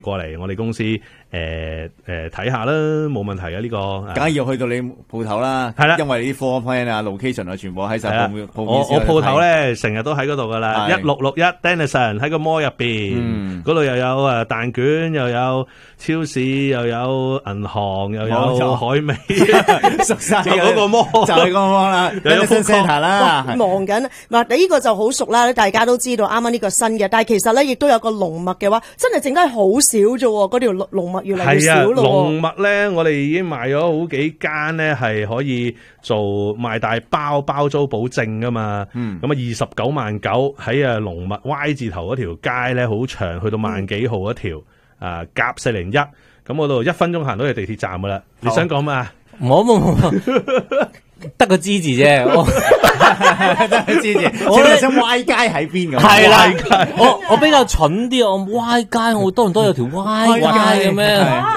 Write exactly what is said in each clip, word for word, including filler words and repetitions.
過嚟我哋公司誒誒睇下啦，冇問題嘅呢個。 梗係要去到你鋪頭啦， 係啦， 因為啲 floor plan 啊、location 啊，全部喺晒鋪鋪我我鋪頭咧成日都喺嗰度噶啦，一六六一 Dennison 喺個 mall 入邊，嗰度又有誒蛋卷，又有超市，又有銀行，又有海味， 熟晒就嗰個 mall， 就係嗰個 mall 啦，又有 food centre 啦。 忙緊，嗱呢個就好熟啦，大家都知道啱啱呢個新嘅，但係其實咧亦都有個龍脈嘅話，真係剩低好少啫，嗰條龍脈越嚟越少咯。 龍脈咧，我哋已經賣咗好幾間咧，係可以做賣大包包租保證噶嘛。嗯，咁啊二十九萬九喺啊龍脈 Y 字頭嗰條街咧，好長，去到萬幾號嗰條啊甲四零一，咁嗰度一分鐘行到去地鐵站噶啦。你想講咩啊？ 冇冇冇。得個知字啫， 得個知字。我咧想 Y 街喺邊咁？ 係啦，我我比較蠢啲，我 Y 街我多唔多有條 Y 街嘅咩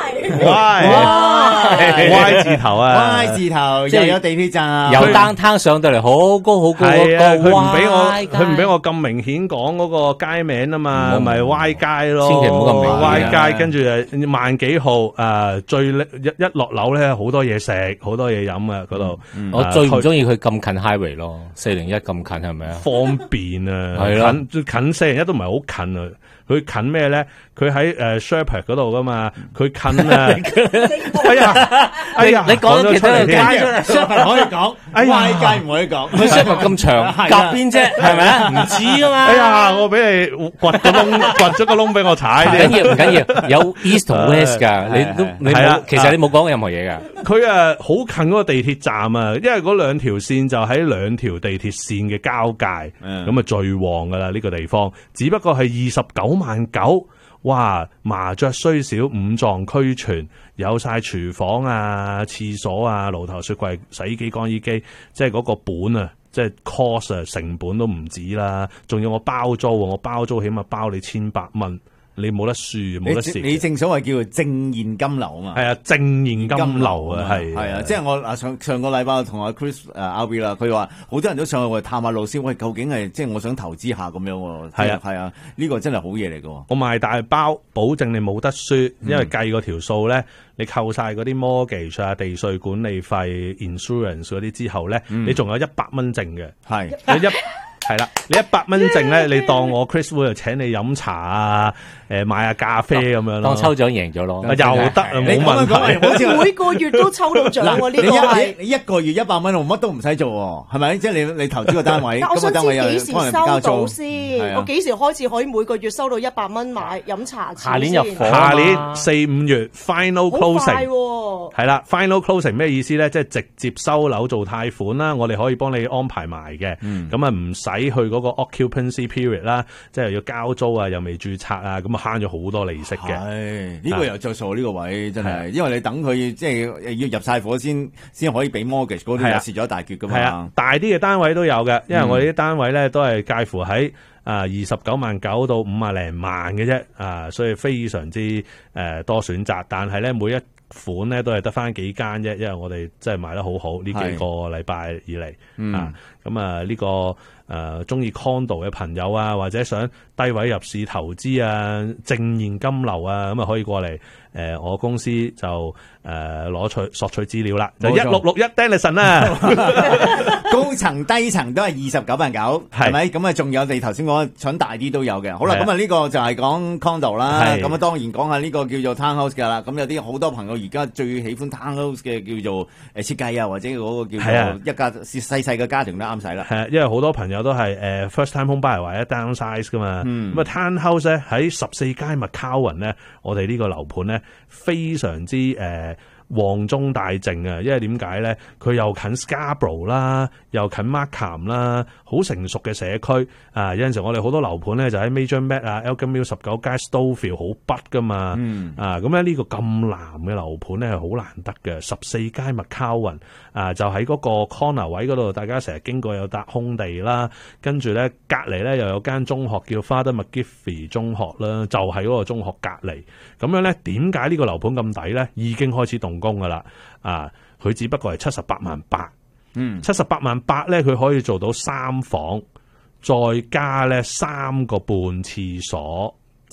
？Y Y 字頭啊 ，Y 字頭又有地鐵站， 由單攤上到嚟好高好高嗰個。佢唔俾我， 佢佢唔俾我咁明顯講嗰個街名啊嘛，咪 Y 街咯。 千祈唔好咁明 Y 街，跟住誒萬幾號誒最一一落樓咧，好多嘢食，好多嘢飲啊嗰度。 我最唔中意佢咁近 highway 咯，四零一咁近係咪啊？ 方便啊， 係啦， 近近四零一都唔係好近啊。佢近咩咧？佢喺誒 Sherbrooke 嗰度噶嘛？佢近啊！哎呀，哎呀， 你講咗其他人街出嚟 ，Sherbrooke 可以講，Y 街唔可以講。 佢 Sherbrooke 咁長，夾邊啫？係咪啊？唔知啊嘛。 哎呀，我俾你掘個窿，掘咗個窿俾我踩。 唔緊要，唔緊要，有 East 同 West 㗎。你都你冇，其實你冇講任何嘢㗎。 佢啊好近嗰個地鐵站啊，因為嗰兩條線就喺兩條地鐵線嘅交界，咁啊最旺㗎啦呢個地方。只不過係二十九萬九，哇！麻雀雖小，五臟俱全，有晒廚房啊、廁所啊、爐頭、雪櫃、洗衣機、乾衣機，即係嗰個本啊，即係 cost 啊，成本都唔止啦。仲要我包租，我包租起碼包你千百蚊。你冇得輸，冇得蝕。 你正所謂叫做正現金流啊嘛。 係啊，正現金流啊，係。 係啊，即係我啊上上個禮拜同阿 Chris 誒 R B 啦，佢話好多人都上去探下路先，喂，究竟係即係我想投資下咁樣喎。係啊，係啊，呢個真係好嘢嚟㗎。 我賣大包，保證你冇得輸，因為計嗰條數咧，你扣晒嗰啲 mortgage 啊、地稅管理費、insurance 嗰啲之後咧，你仲有一百蚊剩嘅。係，你一。係啦，你一百蚊剩咧，你當我 Chris Wu 就請你飲茶啊，誒買下咖啡咁樣咯。 當抽獎贏咗咯， 又得啊，冇問題。 好似每個月都抽到獎喎，呢個係你一個月一百蚊，我乜都唔使做喎，係咪？即係你你投資個單位， 但我想知幾時收到先？ 我幾時開始可以每個月收到一百蚊買飲茶錢？ 下年入伙， 下年四五月 final closing 係啦 ，final closing 咩意思咧？即係直接收樓做貸款啦，我哋可以幫你安排埋嘅，咁啊唔使。睇去嗰個 occupancy period 啦，即係要交租啊，又未註冊啊，咁啊慳咗好多利息嘅。 係呢個又着數，呢個位真係，因為你等佢即係要入晒伙先，先可以俾 mortgage 嗰啲又蝕咗一大橛噶嘛。係啊， 大啲嘅單位都有嘅，因為我哋啲單位咧都係介乎喺啊二十九萬九到五啊零萬嘅啫，啊，所以非常之誒多選擇，但係咧每一款咧都係得翻幾間啫，因為我哋真係賣得好好呢幾個禮拜以嚟啊，咁啊呢個。誒，中意 condo 嘅朋友啊，或者想低位入市投資啊，正現金流啊，咁啊可以過嚟誒、呃，我公司就誒攞、呃、取索取資料啦，就一六六一 Dennison 啦， 高層低層都係二十九萬九，係咪？咁啊，仲有你頭先講搶大啲都有嘅。好啦，咁啊呢個就係講 condo 啦，咁啊當然講下呢個叫做 townhouse 噶啦。咁有啲好多朋友而家最喜歡 townhouse 嘅叫做誒設計啊，或者嗰個叫做一家細細嘅家庭都啱使啦。係啊， 因為好多朋友。有都係誒 first time home buyer 或者 downsize 噶嘛，咁啊 townhouse 咧喺十四街麥考雲咧，我哋呢個樓盤咧非常之誒。呃旺中大靜啊，因為點解咧？佢又近 Scarborough 啦，又近 Markham 啦，好成熟嘅社區啊！有陣時我哋好多樓盤咧就喺 Major Met 啊 Elgin Mills 十九街 Stouffville 好北噶嘛，嗯、啊咁咧呢個咁南嘅樓盤咧係好難得嘅，十四街麥考雲啊，就喺嗰個 corner 位嗰度，大家成日經過有笪空地啦，跟住咧隔離咧又有間中學叫 Father McGiffey 中學啦，就喺嗰個中學隔離。咁樣咧，點解呢個樓盤咁抵咧？已經開始動工噶啦，啊，佢只不過係七十八萬八，嗯，七十八萬八咧，佢可以做到三房，再加咧三個半廁所，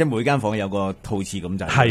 即係每間房有個套廁咁滯。 係